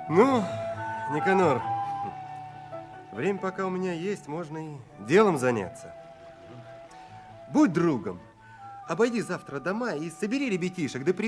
Ну, Никанор, время пока у меня есть, можно и делом заняться. Будь другом, обойди завтра дома и собери ребятишек, да